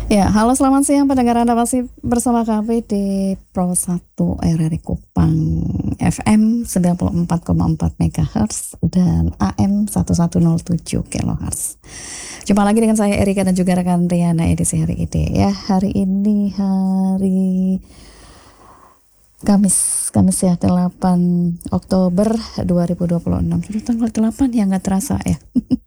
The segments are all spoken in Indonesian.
Ya, halo selamat siang pendengar, Anda masih bersama kami di Pro 1 RRI Kupang FM 94,4 MHz dan AM 1107 kHz. Jumpa lagi dengan saya Erika dan juga rekan Riana edisi hari ini ya. Hari ini hari Kamis ya, 8 Oktober 2026. Sudah tanggal 8 ya, nggak terasa ya.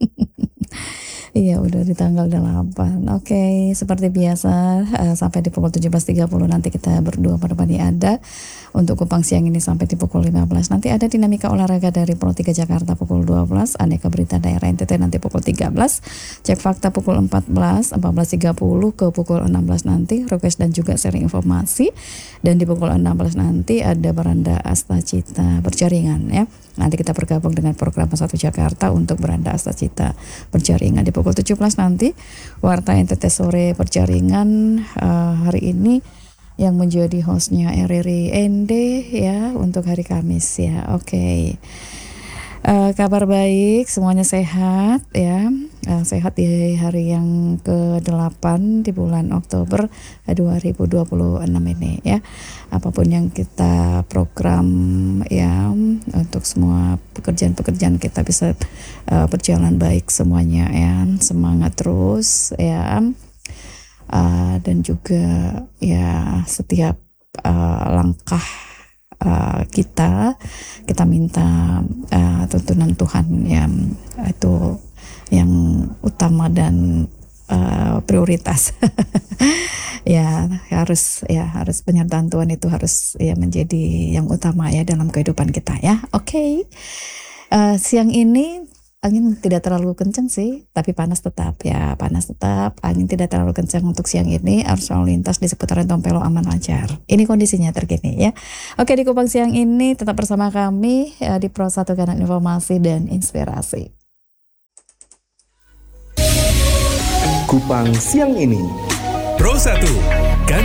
Iya, udah di tanggal 8. Oke, seperti biasa sampai di pukul 17.30 nanti kita berdua menemani Anda untuk Kupang siang ini sampai di pukul 15. Nanti ada dinamika olahraga dari Pro 3 Jakarta pukul 12, aneka berita daerah NTT nanti pukul 13, cek fakta pukul 14.30 ke pukul 16 nanti, request dan juga sharing informasi. Dan di pukul 16 nanti ada Beranda Asta Cita Berjaringan ya. Nanti kita bergabung dengan program 1 Jakarta untuk Beranda Asta Cita Berjaringan. Di pukul 17 nanti Warta NTT Sore Berjaringan hari ini yang menjadi hostnya RRI ND ya untuk hari Kamis ya. Oke. Kabar baik, semuanya sehat ya. Sehat di hari yang ke-8 di bulan Oktober 2026 ini ya. Apapun yang kita program ya, untuk semua pekerjaan-pekerjaan kita bisa berjalan baik semuanya ya. Semangat terus ya. Dan juga ya setiap langkah kita minta tuntunan Tuhan yang itu yang utama dan prioritas. harus penyertaan Tuhan itu harus ya menjadi yang utama ya dalam kehidupan kita ya. Oke. Siang ini angin tidak terlalu kencang sih, tapi panas tetap. Angin tidak terlalu kencang untuk siang ini. Arus lalu lintas di seputaran Tompelo aman lancar. Ini kondisinya terkini ya. Oke, di Kupang siang ini tetap bersama kami di Pro 1 Kanal Informasi dan Inspirasi. Kupang siang ini Pro 1